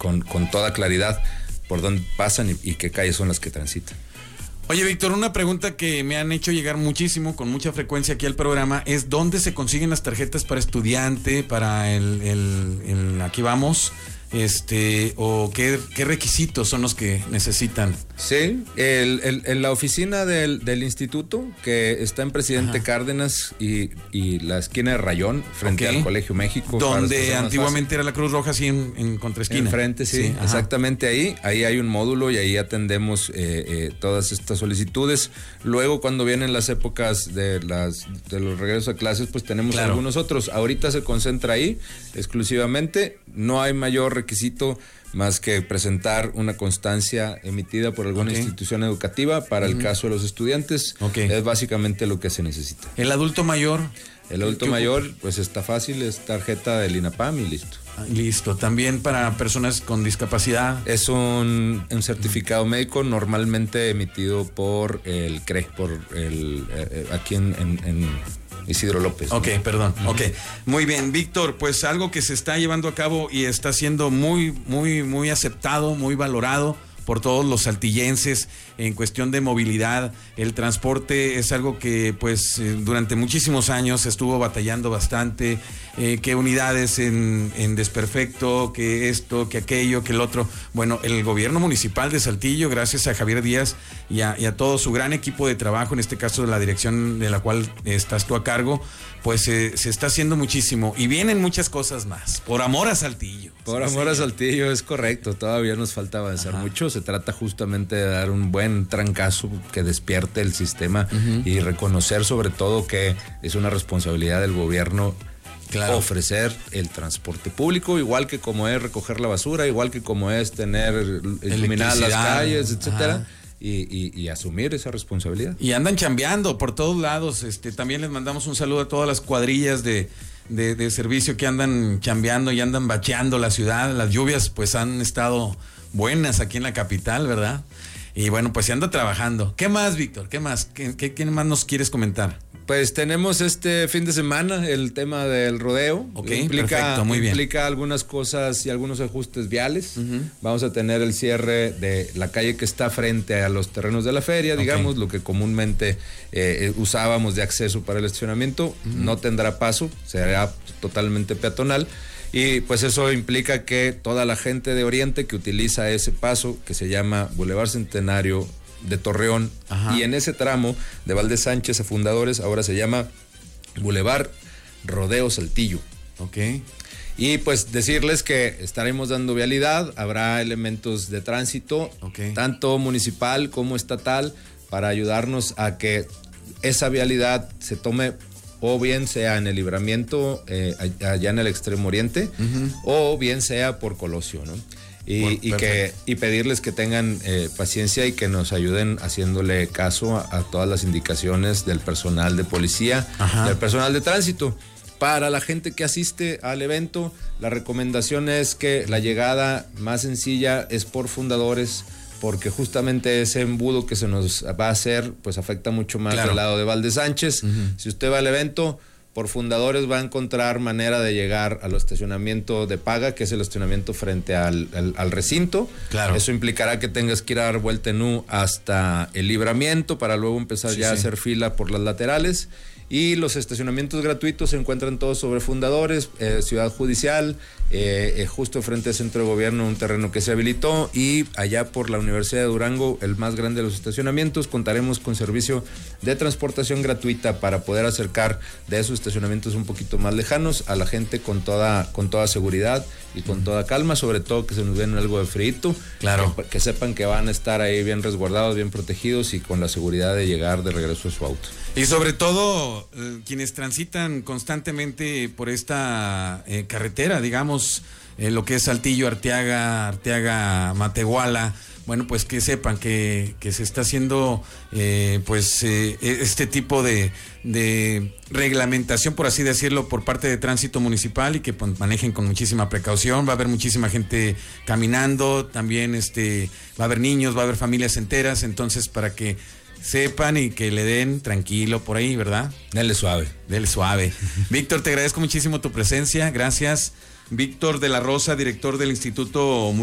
con toda claridad por dónde pasan y qué calles son las que transitan. Oye, Víctor, una pregunta que me han hecho llegar muchísimo, con mucha frecuencia aquí al programa, es ¿dónde se consiguen las tarjetas para estudiante, para el aquí vamos? O qué requisitos son los que necesitan. Sí, en la oficina del instituto, que está en Presidente Cárdenas y la esquina de Rayón, frente al Colegio México. Donde antiguamente era la Cruz Roja, así en contraesquina. Enfrente, sí, exactamente ahí hay un módulo y ahí atendemos todas estas solicitudes. Luego, cuando vienen las épocas de los regresos a clases, pues tenemos algunos otros. Ahorita se concentra ahí exclusivamente, no hay mayor requisito más que presentar una constancia emitida por alguna institución educativa para el caso de los estudiantes. Es básicamente lo que se necesita. ¿El adulto mayor? El adulto mayor, pues está fácil, es tarjeta del INAPAM y listo. Listo. También para personas con discapacidad. Es un certificado médico normalmente emitido por el CRE, aquí en Isidro López. Ok, ¿no? Perdón. Ok. Muy bien, Víctor, pues algo que se está llevando a cabo y está siendo muy, muy, muy aceptado, muy valorado por todos los saltillenses en cuestión de movilidad. El transporte es algo que pues durante muchísimos años estuvo batallando bastante, que unidades en desperfecto, que esto, que aquello, que el otro. Bueno, el gobierno municipal de Saltillo, gracias a Javier Díaz y a todo su gran equipo de trabajo, en este caso de la dirección de la cual estás tú a cargo, pues se está haciendo muchísimo y vienen muchas cosas más, por amor a Saltillo. Por amor a Saltillo, es correcto, todavía nos falta avanzar mucho, se trata justamente de dar un buen trancazo que despierte el sistema y reconocer sobre todo que es una responsabilidad del gobierno ofrecer el transporte público, igual que como es recoger la basura, igual que como es tener iluminadas las calles, etcétera. Y asumir esa responsabilidad. Y andan chambeando por todos lados. También les mandamos un saludo a todas las cuadrillas de servicio que andan chambeando y andan bacheando la ciudad. Las lluvias pues han estado buenas aquí en la capital, ¿verdad? Y bueno, pues se anda trabajando. ¿Qué más, Víctor? ¿Qué más? ¿Qué más nos quieres comentar? Pues tenemos este fin de semana el tema del rodeo. Perfecto, muy bien. Implica algunas cosas y algunos ajustes viales. Vamos a tener el cierre de la calle que está frente a los terrenos de la feria, digamos, lo que comúnmente usábamos de acceso para el estacionamiento. No tendrá paso, será totalmente peatonal. Y pues eso implica que toda la gente de Oriente que utiliza ese paso, que se llama Boulevard Centenario de Torreón, y en ese tramo de Valdez Sánchez a Fundadores ahora se llama Boulevard Rodeo Saltillo. Y pues decirles que estaremos dando vialidad, habrá elementos de tránsito, tanto municipal como estatal, para ayudarnos a que esa vialidad se tome, o bien sea en el Libramiento, allá en el extremo oriente, o bien sea por Colosio, ¿no? Y pedirles que tengan paciencia y que nos ayuden haciéndole caso a todas las indicaciones del personal de policía, del personal de tránsito. Para la gente que asiste al evento, la recomendación es que la llegada más sencilla es por Fundadores, porque justamente ese embudo que se nos va a hacer, pues afecta mucho más del lado de Valdez Sánchez. Si usted va al evento, por Fundadores va a encontrar manera de llegar al estacionamiento de paga, que es el estacionamiento frente al recinto. Eso implicará que tengas que ir a dar vuelta en U hasta el Libramiento para luego empezar a hacer fila por las laterales. Y los estacionamientos gratuitos se encuentran todos sobre Fundadores, Ciudad Judicial, justo frente al Centro de Gobierno, un terreno que se habilitó, y allá por la Universidad de Durango, el más grande de los estacionamientos, contaremos con servicio de transportación gratuita para poder acercar de esos estacionamientos un poquito más lejanos a la gente con toda seguridad y con toda calma, sobre todo que se nos den algo de frío, que sepan que van a estar ahí bien resguardados, bien protegidos y con la seguridad de llegar de regreso a su auto. Y sobre todo quienes transitan constantemente por esta carretera, digamos, lo que es Saltillo, Arteaga, Matehuala, bueno, pues que sepan que se está haciendo este tipo de reglamentación, por así decirlo, por parte de Tránsito Municipal, y que pues, manejen con muchísima precaución. Va a haber muchísima gente caminando, también va a haber niños, va a haber familias enteras, entonces para que sepan y que le den tranquilo por ahí, ¿verdad? Dele suave. Víctor, te agradezco muchísimo tu presencia, gracias. Víctor de la Rosa, director del Instituto